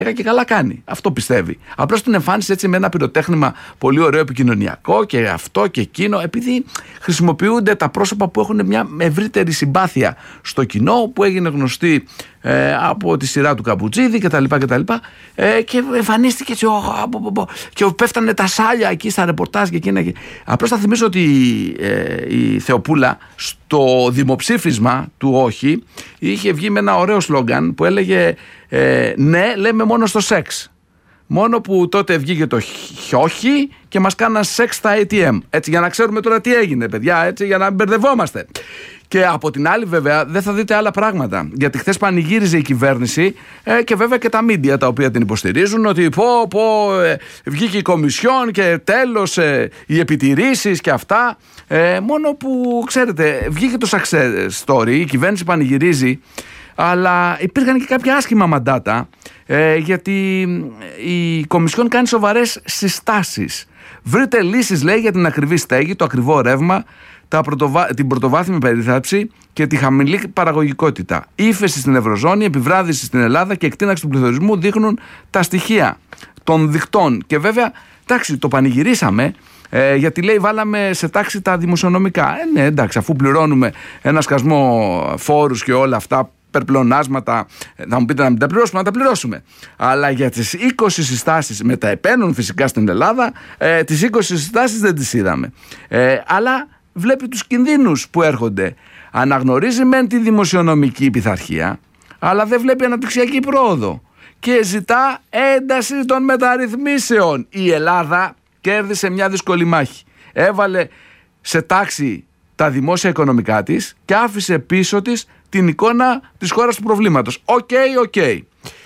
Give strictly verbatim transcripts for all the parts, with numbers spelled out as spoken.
και καλά κάνει. Αυτό πιστεύει. Απλώς την εμφάνισε έτσι με ένα πυροτέχνημα πολύ ωραίο επικοινωνιακό και αυτό και εκείνο, επειδή χρησιμοποιούνται τα πρόσωπα που έχουν μια ευρύτερη συμπάθεια στο κοινό, που έγινε γνωστή ε, από τη σειρά του Καπουτζίδη κτλ. κτλ ε, και εμφανίστηκε έτσι, ο, και πέφτανε τα σάλια εκεί στα ρεπορτάζ και εκείνα. Και... Απλώς θα θυμίσω ότι ε, η Θεοπούλα στο δημοψήφισμα του όχι είχε βγει με ένα ωραίο σλόγγαν που έλεγε ε, ναι, λέμε μόνο στο σεξ. Μόνο που τότε βγήκε το όχι και μας κάναν σεξ στα έι τι εμ. Έτσι, για να ξέρουμε τώρα τι έγινε, παιδιά, έτσι, για να μπερδευόμαστε. Και από την άλλη, βέβαια, δεν θα δείτε άλλα πράγματα. Γιατί χθες πανηγύριζε η κυβέρνηση ε, και βέβαια και τα μίντια τα οποία την υποστηρίζουν, ότι πω, πω, ε, βγήκε η Κομισιόν και τέλος ε, οι επιτηρήσεις και αυτά. Ε, μόνο που, ξέρετε, βγήκε το success story, η κυβέρνηση πανηγυρίζει, αλλά υπήρχαν και κάποια άσχημα μαντάτα, ε, γιατί η Κομισιόν κάνει σοβαρές συστάσεις. Βρείτε λύσεις, λέει, για την ακριβή στέγη, το ακριβό ρεύμα, τα πρωτοβα... την πρωτοβάθμια περίθαλψη και τη χαμηλή παραγωγικότητα. Ύφεση στην Ευρωζώνη, επιβράδυση στην Ελλάδα και εκτείναξη του πληθωρισμού δείχνουν τα στοιχεία των δικτών. Και βέβαια, εντάξει, το πανηγυρίσαμε, ε, γιατί λέει βάλαμε σε τάξη τα δημοσιονομικά. Ε, ναι, εντάξει, αφού πληρώνουμε ένα σκασμό φόρους και όλα αυτά, περπλεονάσματα, θα μου πείτε να μην τα πληρώσουμε, να τα πληρώσουμε. Αλλά για τις είκοσι συστάσεις μεταεπαίνουν φυσικά στην Ελλάδα, ε, τις είκοσι συστάσεις δεν τις είδαμε. Ε, αλλά βλέπει τους κινδύνους που έρχονται. Αναγνωρίζει μεν τη δημοσιονομική πειθαρχία, αλλά δεν βλέπει αναπτυξιακή πρόοδο. Και ζητά ένταση των μεταρρυθμίσεων. Η Ελλάδα κέρδισε μια δύσκολη μάχη. Έβαλε σε τάξη τα δημόσια οικονομικά της και άφησε πίσω της την εικόνα της χώρας του προβλήματος. Οκ, okay, οκ. Okay.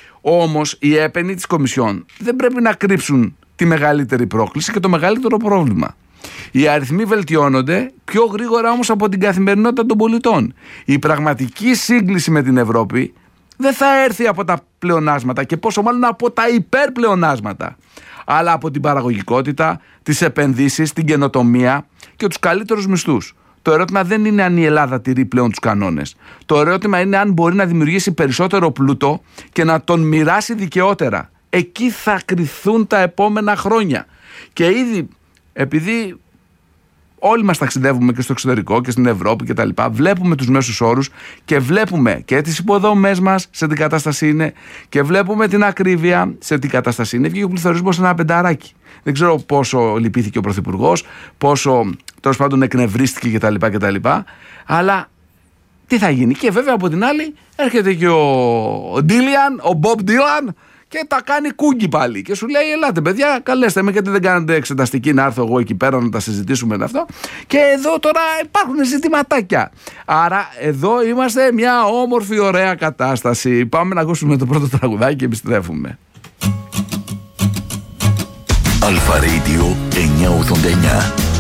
Όμως οι έπαινοι της Κομισιόν δεν πρέπει να κρύψουν τη μεγαλύτερη πρόκληση και το μεγαλύτερο πρόβλημα. Οι αριθμοί βελτιώνονται πιο γρήγορα όμως από την καθημερινότητα των πολιτών. Η πραγματική σύγκληση με την Ευρώπη δεν θα έρθει από τα πλεονάσματα και πόσο μάλλον από τα υπερπλεονάσματα, αλλά από την παραγωγικότητα, τις επενδύσεις, την καινοτομία και τους καλύτερους μισθούς. Το ερώτημα δεν είναι αν η Ελλάδα τηρεί πλέον τους κανόνες. Το ερώτημα είναι αν μπορεί να δημιουργήσει περισσότερο πλούτο και να τον μοιράσει δικαιότερα. Εκεί θα κριθούν τα επόμενα χρόνια. Και ήδη, επειδή όλοι μας ταξιδεύουμε και στο εξωτερικό και στην Ευρώπη και τα λοιπά, βλέπουμε τους μέσους όρους και βλέπουμε και τις υποδομές μας σε τι κατάσταση είναι και βλέπουμε την ακρίβεια σε τι κατάσταση είναι. Βγήκε ο πληθωρισμός σε ένα πενταράκι. Δεν ξέρω πόσο λυπήθηκε ο Πρωθυπουργός, πόσο τέλος πάντων εκνευρίστηκε κτλ, κτλ. Αλλά τι θα γίνει. Και βέβαια από την άλλη έρχεται και ο Ντίλιαν, ο Μπομπ Ντίλαν, και τα κάνει κούγκι πάλι. Και σου λέει: ελάτε, παιδιά, καλέστε με, γιατί δεν κάνετε εξεταστική να έρθω εγώ εκεί πέρα να τα συζητήσουμε αυτό. Και εδώ τώρα υπάρχουν ζητηματάκια. Άρα εδώ είμαστε μια όμορφη, ωραία κατάσταση. Πάμε να ακούσουμε το πρώτο τραγουδάκι και επιστρέφουμε. Αλφα Radio εννιακόσια ογδόντα εννιά.